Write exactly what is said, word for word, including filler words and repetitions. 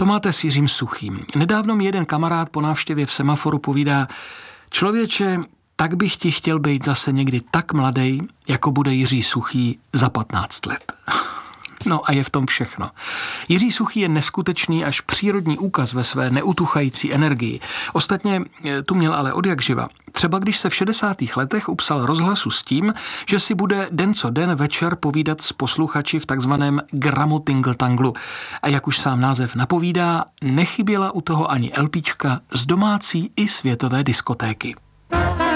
máte s Jiřím Suchým? Nedávno mi jeden kamarád po návštěvě v Semaforu povídá: člověče, tak bych ti chtěl být zase někdy tak mladej, jako bude Jiří Suchý za patnáct let. No a je v tom všechno. Jiří Suchý je neskutečný až přírodní úkaz ve své neutuchající energii. Ostatně tu měl ale odjakživa. Třeba když se v šedesátých letech upsal rozhlasu s tím, že si bude den co den večer povídat s posluchači v takzvaném gramotingltanglu. A jak už sám název napovídá, nechyběla u toho ani LPčka z domácí i světové diskotéky.